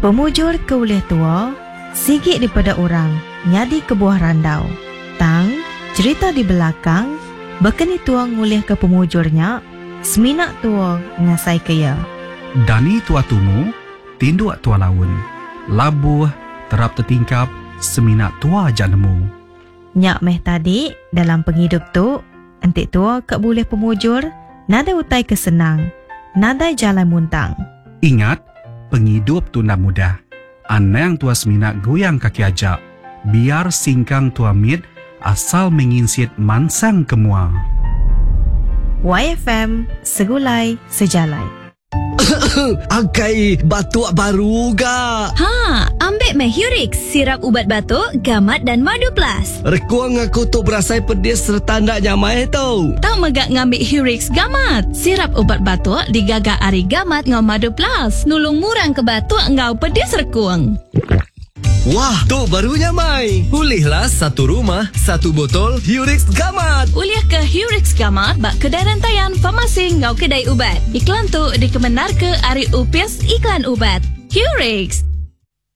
Pemujur ke ulih tua, sigit daripada orang, nyadi ke buah randau. Tang, cerita di belakang, bekeni tua ngulih ke pemujurnya, seminak tua ngasai kaya. Dani tua tumu, tinduak tua laun. Labuh, terap tertingkap, seminak tua janemu. Nyak meh tadi, dalam penghidup tu, entik tua kak boleh pemujur, nada utai kesenang, nada jalan muntang. Ingat, penghidup tu nak mudah. Anang tua seminak goyang kaki ajak. Biar singkang tua mit, asal menginsit mansang kemua. YFM, segulai, sejalai. Agai, batuk baru ga? Ha, ambil meh Hurix, sirap ubat batuk, gamat dan madu plus. Rekuang aku tu berasai pedis serta nak nyamai tau. Tak megak ngambil Hurix gamat. Sirap ubat batuk digagak ari gamat ngau madu plus. Nulung murang ke batuk ngau pedis rekuang. Wah, tu barunya mai. Pulihlah satu rumah, satu botol Hurix Gamat. Uliah ke Hurix Gamat bak kedai rantaian farmasi ngau kedai ubat. Iklan tu dikebenar ke ari upis iklan ubat. Hurix.